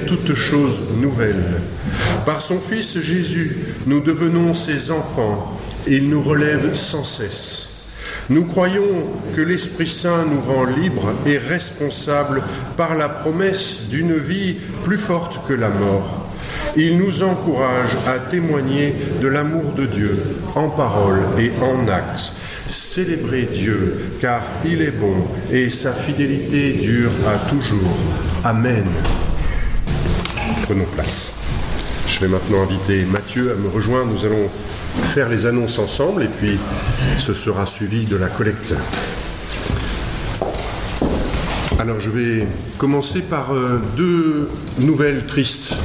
fait toutes choses nouvelles. Par son Fils Jésus, nous devenons ses enfants et il nous relève sans cesse. Nous croyons que l'Esprit Saint nous rend libres et responsables par la promesse d'une vie plus forte que la mort. Il nous encourage à témoigner de l'amour de Dieu en parole et en actes. Célébrez Dieu, car il est bon et sa fidélité dure à toujours. Amen. Prenons place. Je vais maintenant inviter Mathieu à me rejoindre. Nous allons faire les annonces ensemble et puis ce sera suivi de la collecte. Alors je vais commencer par deux nouvelles tristes.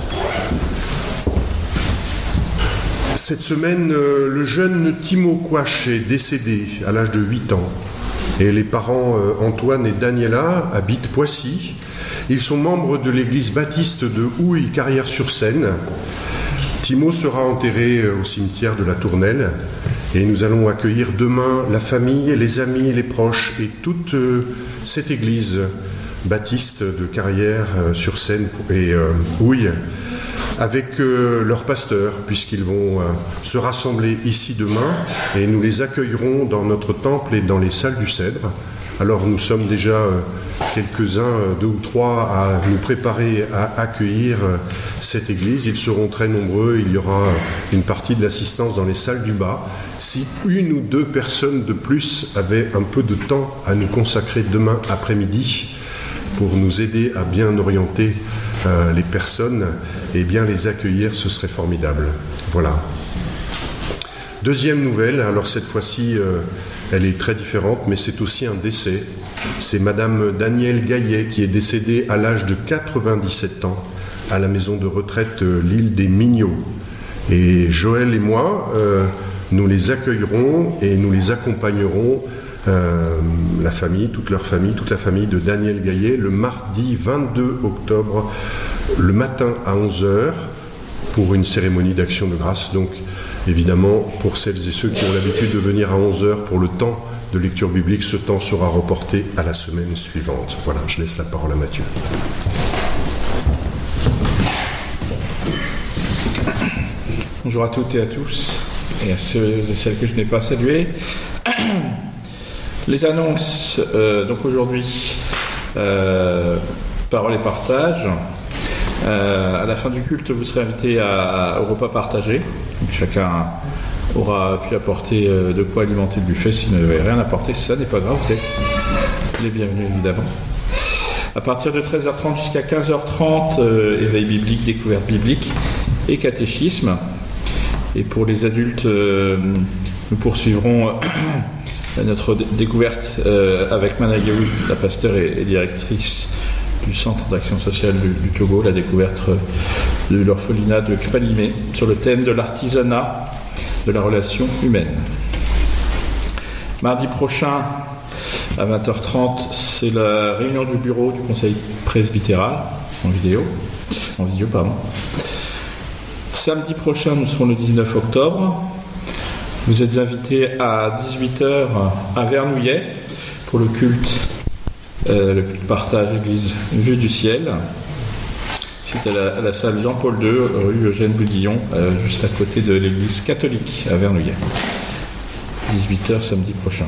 Cette semaine, le jeune Timo Quach est décédé à l'âge de 8 ans et les parents Antoine et Daniela habitent Poissy. Ils sont membres de l'église baptiste de Houille, Carrière-sur-Seine. Timo sera enterré au cimetière de la Tournelle et nous allons accueillir demain la famille, les amis, les proches et toute cette église baptiste de Carrière-sur-Seine et Houille avec leur pasteur, puisqu'ils vont se rassembler ici demain et nous les accueillerons dans notre temple et dans les salles du Cèdre. Alors nous sommes déjà quelques-uns, 2 ou 3, à nous préparer à accueillir cette église. Ils seront très nombreux, il y aura une partie de l'assistance dans les salles du bas. Si 1 ou 2 personnes de plus avaient un peu de temps à nous consacrer demain après-midi pour nous aider à bien orienter les personnes et bien les accueillir, ce serait formidable. Voilà. Deuxième nouvelle, alors cette fois-ci, elle est très différente, mais c'est aussi un décès. C'est Madame Danielle Gaillet qui est décédée à l'âge de 97 ans à la maison de retraite l'île des Mignots. Et Joël et moi, nous les accueillerons et nous les accompagnerons, la famille, toute la famille de Danielle Gaillet, le mardi 22 octobre, le matin à 11h, pour une cérémonie d'action de grâce. Donc, évidemment, pour celles et ceux qui ont l'habitude de venir à 11h pour le temps de lecture biblique, ce temps sera reporté à la semaine suivante. Voilà, je laisse la parole à Mathieu. Bonjour à toutes et à tous, et à ceux et celles que je n'ai pas salués. Les annonces, donc aujourd'hui, parole et partage. À la fin du culte, vous serez invités au repas partagé. Donc, chacun aura pu apporter de quoi alimenter le buffet. Si vous n'avez rien apporté, ça n'est pas grave, vous êtes les bienvenus évidemment. À partir de 13h30 jusqu'à 15h30, éveil biblique, découverte biblique et catéchisme. Et pour les adultes, nous poursuivrons notre découverte avec Managaoui, la pasteure et directrice du Centre d'action sociale du Togo, la découverte de l'orphelinat de Kpalimé sur le thème de l'artisanat de la relation humaine. Mardi prochain, à 20h30, c'est la réunion du bureau du conseil presbytéral en visio. Samedi prochain, nous serons le 19 octobre. Vous êtes invités à 18h à Vernouillet pour le culte partage église Vue du ciel. C'est à la salle Jean-Paul II, rue Eugène Boudillon, juste à côté de l'église catholique à Vernouillet. 18h samedi prochain.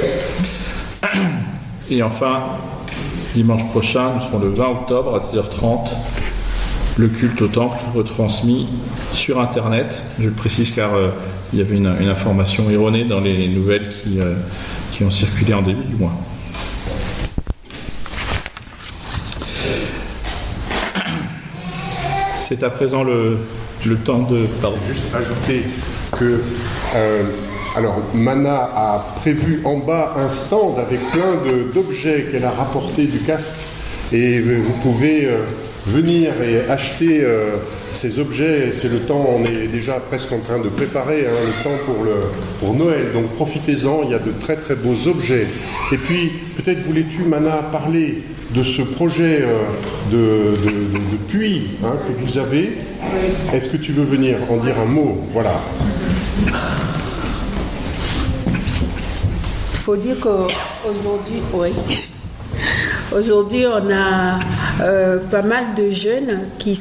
Et enfin, dimanche prochain, nous serons le 20 octobre à 10h30. Le culte au temple retransmis sur Internet. Je le précise car il y avait une information erronée dans les nouvelles qui ont circulé en début du mois. C'est à présent le temps de... Pardon. Juste ajouter que alors Mana a prévu en bas un stand avec plein d'objets qu'elle a rapportés du CAST et vous pouvez venir et acheter ces objets. C'est le temps, on est déjà presque en train de préparer le temps pour Noël, donc profitez-en, il y a de très très beaux objets. Et puis peut-être voulais-tu, Mana, parler de ce projet de puits que vous avez. Est-ce que tu veux venir en dire un mot? Voilà. Il faut dire qu'aujourd'hui, aujourd'hui, on a pas mal de jeunes qui